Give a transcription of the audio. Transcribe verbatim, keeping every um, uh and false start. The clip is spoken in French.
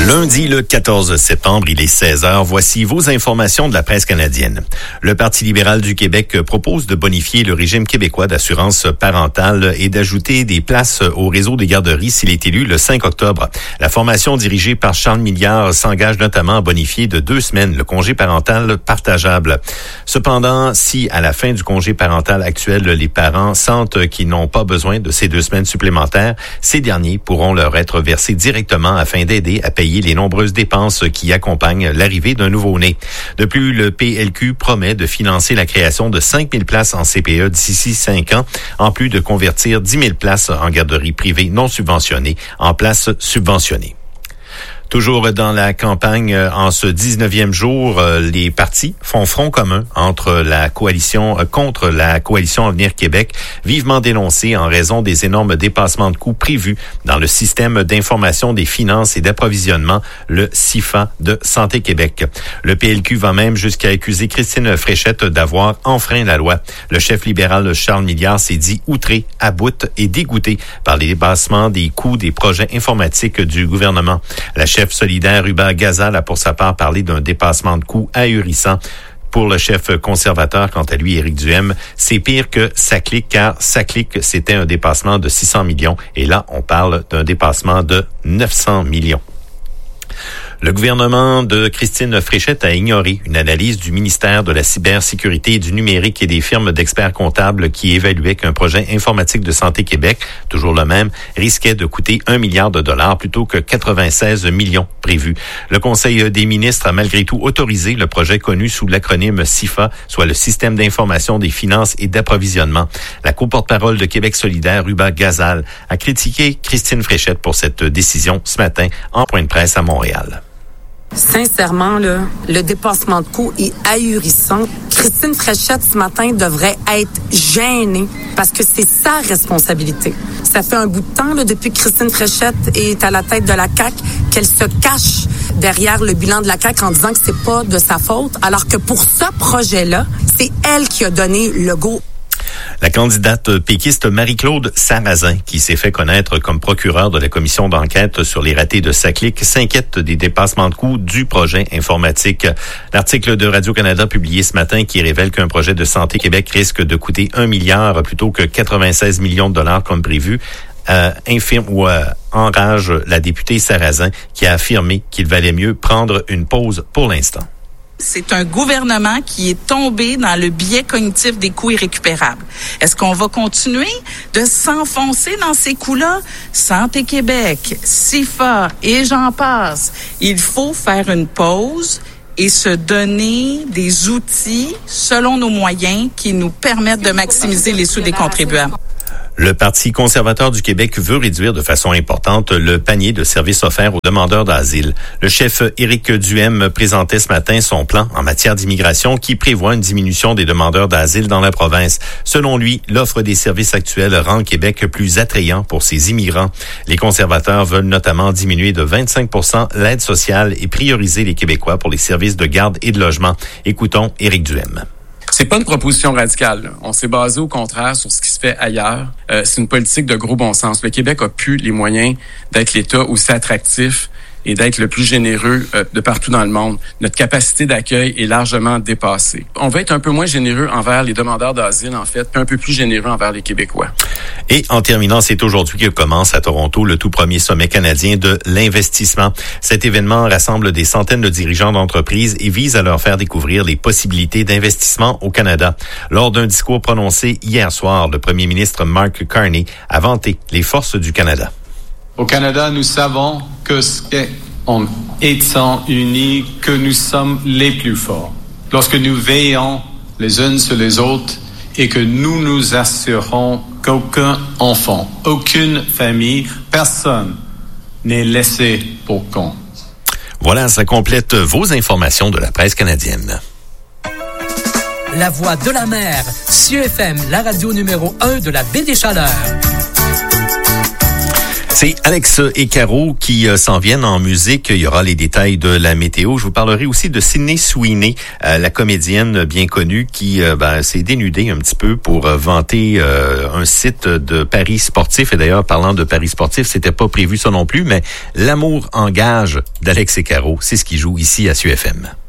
Lundi, le quatorze septembre, il est seize heures. Voici vos informations de la presse canadienne. Le Parti libéral du Québec propose de bonifier le régime québécois d'assurance parentale et d'ajouter des places au réseau des garderies s'il est élu le cinq octobre. La formation dirigée par Charles Milliard s'engage notamment à bonifier de deux semaines le congé parental partageable. Cependant, si à la fin du congé parental actuel, les parents sentent qu'ils n'ont pas besoin de ces deux semaines supplémentaires, ces derniers pourront leur être versés directement afin d'aider à payer les nombreuses dépenses qui accompagnent l'arrivée d'un nouveau-né. De plus, le P L Q promet de financer la création de cinq mille places en C P E d'ici cinq ans, en plus de convertir dix mille places en garderies privées non subventionnées en places subventionnées. Toujours dans la campagne, en ce dix-neuvième jour, les partis font front commun entre la coalition contre la coalition Avenir Québec, vivement dénoncée en raison des énormes dépassements de coûts prévus dans le système d'information des finances et d'approvisionnement, le C I F A de Santé Québec. Le P L Q va même jusqu'à accuser Christine Fréchette d'avoir enfreint la loi. Le chef libéral Charles Milliard s'est dit outré, à bout et dégoûté par les dépassements des coûts des projets informatiques du gouvernement. La chef solidaire Hubert Gazal a pour sa part parlé d'un dépassement de coûts ahurissant. Pour le chef conservateur, quant à lui, Éric Duhem, c'est pire que SACLIC, car SACLIC, c'était un dépassement de six cents millions. Et là, on parle d'un dépassement de neuf cents millions. Le gouvernement de Christine Fréchette a ignoré une analyse du ministère de la cybersécurité et du numérique et des firmes d'experts comptables qui évaluaient qu'un projet informatique de Santé Québec, toujours le même, risquait de coûter un milliard de dollars plutôt que quatre-vingt-seize millions prévus. Le Conseil des ministres a malgré tout autorisé le projet connu sous l'acronyme C I F A, soit le Système d'information des finances et d'approvisionnement. La co-porte-parole de Québec solidaire, Hubert Gazal, a critiqué Christine Fréchette pour cette décision ce matin en point de presse à Montréal. Sincèrement, là, le dépassement de coûts est ahurissant. Christine Fréchette, ce matin, devrait être gênée parce que c'est sa responsabilité. Ça fait un bout de temps, là, depuis que Christine Fréchette est à la tête de la C A Q, qu'elle se cache derrière le bilan de la C A Q en disant que c'est pas de sa faute, alors que pour ce projet-là, c'est elle qui a donné le go. La candidate péquiste Marie-Claude Sarrazin, qui s'est fait connaître comme procureure de la commission d'enquête sur les ratés de SACLIC, s'inquiète des dépassements de coûts du projet informatique. L'article de Radio-Canada publié ce matin qui révèle qu'un projet de Santé Québec risque de coûter un milliard plutôt que quatre-vingt-seize millions de dollars comme prévu, euh, infirme ou euh, enrage la députée Sarrazin qui a affirmé qu'il valait mieux prendre une pause pour l'instant. C'est un gouvernement qui est tombé dans le biais cognitif des coûts irrécupérables. Est-ce qu'on va continuer de s'enfoncer dans ces coûts-là? Santé Québec, C I F A et j'en passe. Il faut faire une pause et se donner des outils selon nos moyens qui nous permettent de maximiser les sous des contribuables. Le Parti conservateur du Québec veut réduire de façon importante le panier de services offerts aux demandeurs d'asile. Le chef Éric Duhem présentait ce matin son plan en matière d'immigration qui prévoit une diminution des demandeurs d'asile dans la province. Selon lui, l'offre des services actuels rend le Québec plus attrayant pour ses immigrants. Les conservateurs veulent notamment diminuer de vingt-cinq pour cent l'aide sociale et prioriser les Québécois pour les services de garde et de logement. Écoutons Éric Duhem. C'est pas une proposition radicale. On s'est basé au contraire sur ce qui se fait ailleurs. Euh, c'est une politique de gros bon sens. Le Québec a plus les moyens d'être l'État aussi attractif et d'être le plus généreux euh, de partout dans le monde. Notre capacité d'accueil est largement dépassée. On va être un peu moins généreux envers les demandeurs d'asile, en fait, puis un peu plus généreux envers les Québécois. Et en terminant, c'est aujourd'hui que commence à Toronto le tout premier sommet canadien de l'investissement. Cet événement rassemble des centaines de dirigeants d'entreprises et vise à leur faire découvrir les possibilités d'investissement au Canada. Lors d'un discours prononcé hier soir, le premier ministre Mark Carney a vanté les forces du Canada. Au Canada, nous savons que c'est en étant unis que nous sommes les plus forts. Lorsque nous veillons les uns sur les autres et que nous nous assurons qu'aucun enfant, aucune famille, personne n'est laissé pour compte. Voilà, ça complète vos informations de la presse canadienne. La voix de la mer, C I E F M, la radio numéro un de la baie des Chaleurs. C'est Alex et Caro qui euh, s'en viennent en musique. Il y aura les détails de la météo. Je vous parlerai aussi de Sydney Sweeney, euh, la comédienne bien connue qui euh, ben, s'est dénudée un petit peu pour euh, vanter euh, un site de paris sportifs. Et d'ailleurs, parlant de paris sportifs, c'était pas prévu ça non plus, mais l'amour engage d'Alex et Caro, c'est ce qui joue ici à S U F M.